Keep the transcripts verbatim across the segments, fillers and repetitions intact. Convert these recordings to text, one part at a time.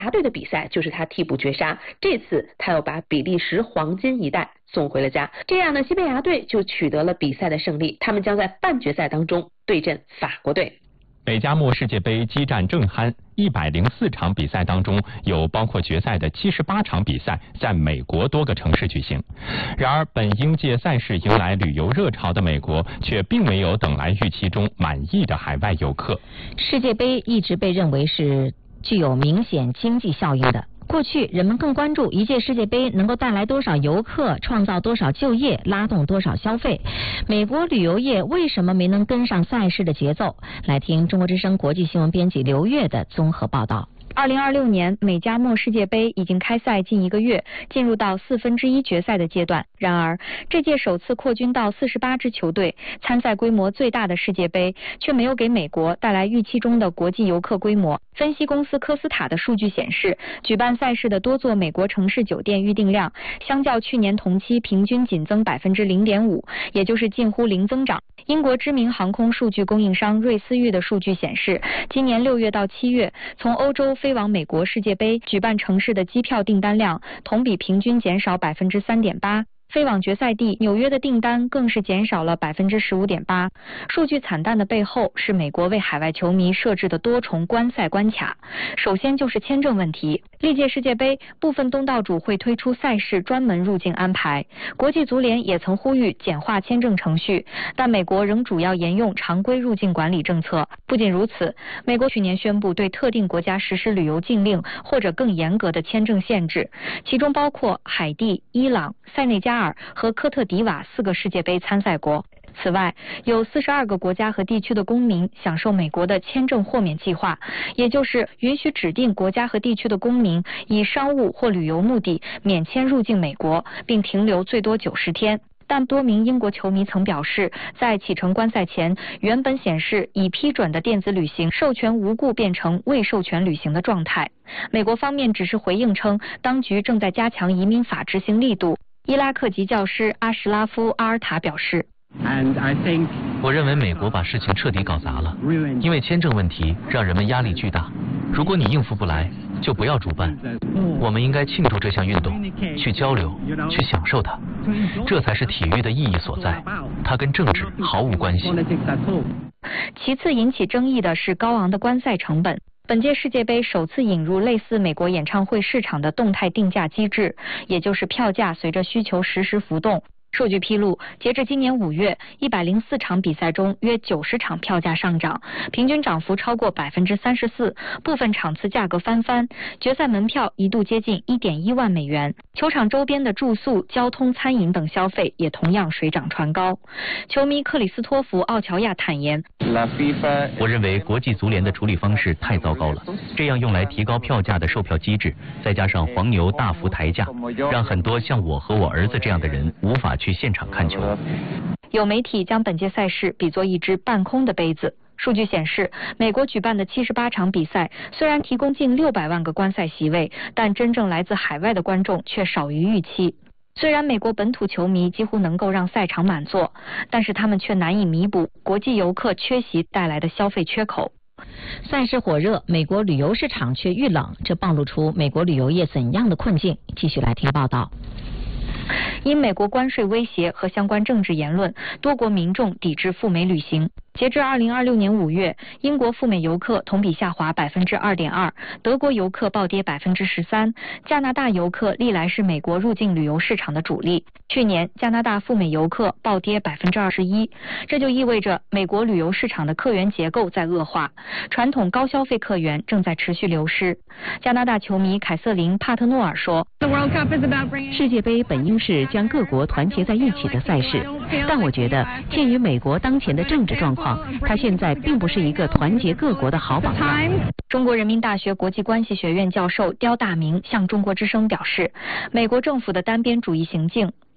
牙队的比赛就是他替补绝杀，这次他又把比利时黄金一代送回了家。这样呢，西班牙队就取得了比赛的胜利，他们将在半决赛当中对阵法国队。 北加墨世界杯激战正酣，一百零四场比赛当中，有包括决赛的七十八场比赛在美国多个城市举行。然而，本应届赛事迎来旅游热潮的美国，却并没有等来预期中满意的海外游客。 世界杯一直被认为是具有明显经济效应的。过去人们更关注一届世界杯能够带来多少游客，创造多少就业，拉动多少消费。美国旅游业为什么没能跟上赛事的节奏？来听中国之声国际新闻编辑刘月的综合报道。 二零二六年美加墨世界杯已经开赛近一个月，进入到四分之一决赛的阶段。然而，这届首次扩军到四十八支球队，参赛规模最大的世界杯，却没有给美国带来预期中的国际游客规模。分析公司科斯塔的数据显示，举办赛事的多座美国城市酒店预订量，相较去年同期平均仅增百分之零点五，也就是近乎零增长。英国知名航空数据供应商瑞思域的数据显示，今年六月到七月，从欧洲飞往美国世界杯举办城市的机票订单量同比平均减少百分之三点八。飞往决赛地纽约的订单更是减少了百分之十五点八。数据惨淡的背后是美国为海外球迷设置的多重观赛关卡。首先就是签证问题，历届世界杯部分东道主会推出赛事专门入境安排，国际足联也曾呼吁简化签证程序，但美国仍主要沿用常规入境管理政策。不仅如此，美国去年宣布对特定国家实施旅游禁令或者更严格的签证限制，其中包括海地、伊朗、塞内加尔和科特迪瓦四个世界杯参赛国。此外，有四十二个国家和地区的公民享受美国的签证豁免计划，也就是允许指定国家和地区的公民以商务或旅游目的免签入境美国，并停留最多九十天。但多名英国球迷曾表示，在启程观赛前，原本显示已批准的电子旅行授权无故变成未授权旅行的状态。美国方面只是回应称，当局正在加强移民法执行力度。伊拉克籍教师阿什拉夫·阿尔塔表示， 我认为美国把事情彻底搞砸了，因为签证问题让人们压力巨大。如果你应付不来，就不要主办。我们应该庆祝这项运动，去交流，去享受它，这才是体育的意义所在。它跟政治毫无关系。 其次引起争议的是高昂的观赛成本。本届世界杯首次引入类似美国演唱会市场的动态定价机制，也就是票价随着需求实时浮动。数据披露，截至今年五月，一百零四场比赛中，约九十场票价上涨，平均涨幅超过百分之三十四，部分场次价格翻番。决赛门票一度接近一点一万美元，球场周边的住宿、交通、餐饮等消费也同样水涨船高。球迷克里斯托弗·奥乔亚坦言：“ 我认为国际足联的处理方式太糟糕了，这样用来提高票价的售票机制，再加上黄牛大幅抬价，让很多像我和我儿子这样的人无法去现场看球。” 有媒体将本届赛事比作一只半空的杯子。数据显示，美国举办的七十八场比赛虽然提供近六百万个观赛席位，但真正来自海外的观众却少于预期。虽然美国本土球迷几乎能够让赛场满座，但是他们却难以弥补国际游客缺席带来的消费缺口。 赛事火热，美国旅游市场却遇冷，这暴露出美国旅游业怎样的困境？继续来听报道。 因美国关税威胁和相关政治言论，多国民众抵制赴美旅行。截至二零二六年五月，英国赴美游客同比下滑百分之二点二，德国游客暴跌百分之十三，加拿大游客历来是美国入境旅游市场的主力。去年加拿大赴美游客暴跌百分之二十一，这就意味着美国旅游市场的客源结构在恶化，传统高消费客源正在持续流失。加拿大球迷凯瑟琳·帕特诺尔说：“ 世界杯本应是将各国团结在一起的赛事，但我觉得鉴于美国当前的政治状况，它现在并不是一个团结各国的好榜样。” 中国人民大学国际关系学院教授刁大明向中国之声表示，美国政府的单边主义行径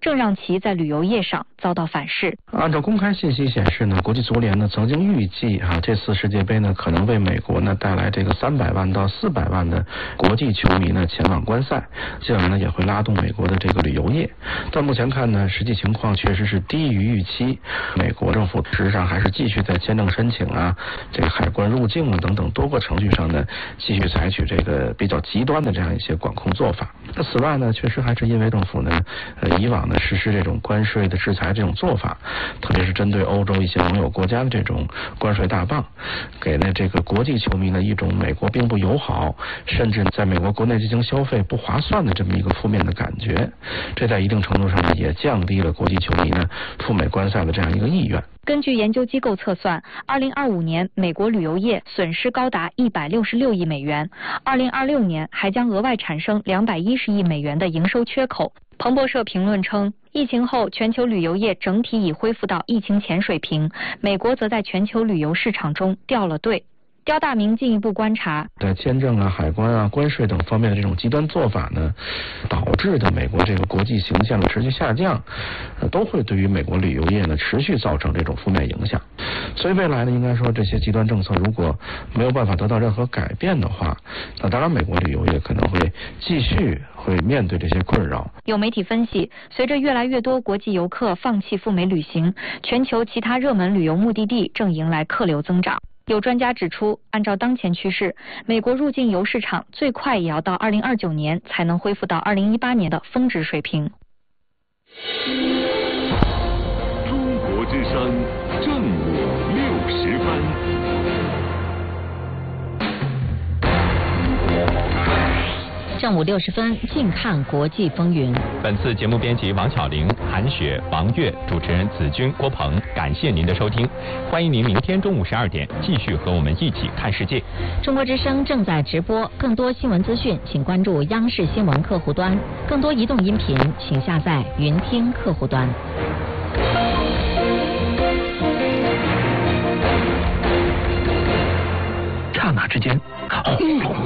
正让其在旅游业上遭到反噬。 按照公开信息显示呢，国际足联呢曾经预计啊，这次世界杯呢可能为美国呢带来这个三百万到四百万的国际球迷呢前往观赛，进而呢也会拉动美国的这个旅游业。但目前看呢，实际情况确实是低于预期。美国政府事实上还是继续在签证申请啊、这个海关入境啊等等多个程序上呢，继续采取这个比较极端的这样一些管控做法。那此外呢，确实还是因为政府呢，呃，以往呢实施这种关税的制裁这种做法，特别是针对欧洲一些盟友国家的这种关税大棒，给了这个国际球迷呢一种美国并不友好，甚至在美国国内进行消费不划算的这么一个负面的感觉。这在一定程度上呢，也降低了国际球迷呢赴美观赛的这样一个意愿。 根据研究机构测算，二零二五年美国旅游业损失高达一百六十六亿美元，二零二六年还将额外产生两百一十亿美元的营收缺口。彭博社评论称，疫情后全球旅游业整体已恢复到疫情前水平，美国则在全球旅游市场中掉了队。刁大明进一步观察， 在签证啊、海关啊、关税等方面的这种极端做法呢，导致的美国这个国际形象的持续下降，呃，都会对于美国旅游业呢持续造成这种负面影响。所以未来呢，应该说这些极端政策如果没有办法得到任何改变的话，那当然美国旅游业可能会继续会面对这些困扰。 有媒体分析，随着越来越多国际游客放弃赴美旅行，全球其他热门旅游目的地正迎来客流增长。有专家指出，按照当前趋势，美国入境游市场最快也要到二零二九年才能恢复到二零一八年的峰值水平。 中国之声正午六时分。 正午六十分，近看国际风云。 本次节目编辑王巧玲、韩雪、王悦，主持人子君、郭鹏。感谢您的收听，欢迎您明天中午十二点继续和我们一起看世界。 中国之声正在直播，更多新闻资讯，请关注央视新闻客户端；更多移动音频，请下载云听客户端。 刹那之间，轰隆！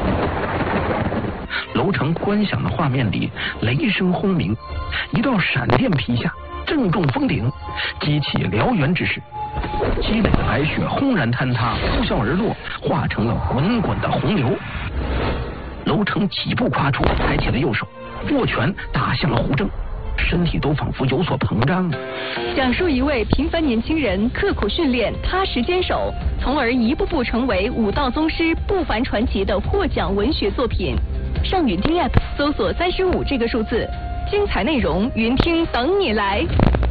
楼层观响的画面里，雷声轰鸣，一道闪电劈下，正中峰顶，激起燎原之势。积累的白雪轰然坍塌，呼啸而落，化成了滚滚的洪流。楼层几步跨出，抬起了右手，握拳打向了胡正，身体都仿佛有所膨胀。 讲述一位平凡年轻人刻苦训练、踏实坚守，从而一步步成为武道宗师不凡传奇的获奖文学作品。上云听 App 搜索三十五这个数字，精彩内容云听等你来。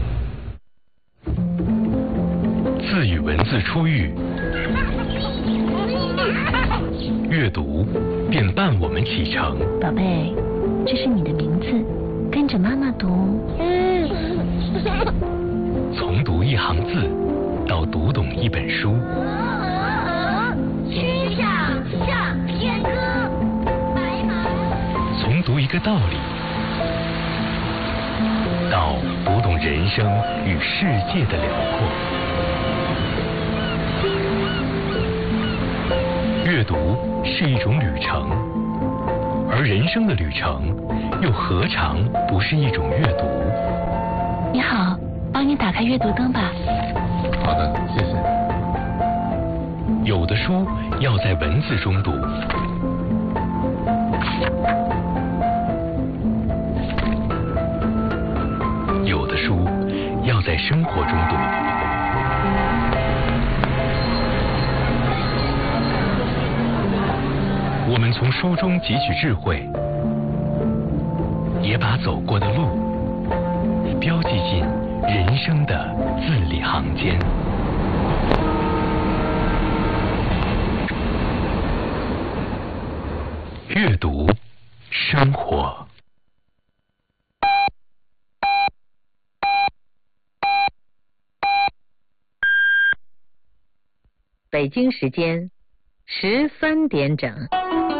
字与文字初遇，阅读便伴我们启程。 宝贝，这是你的名字，跟着妈妈读。嗯。 从读一行字到读懂一本书。 曲项向天歌。 从读一个道理到读懂人生与世界的辽阔。阅读是一种旅程，而人生的旅程又何尝不是一种阅读？ 你好，帮你打开阅读灯吧。 好的，谢谢。有的书要在文字中读，有的书要在生活中读。我们从书中汲取智慧，也把走过的路标记进人生的字里行间。阅读，生活。 北京时间十三点整。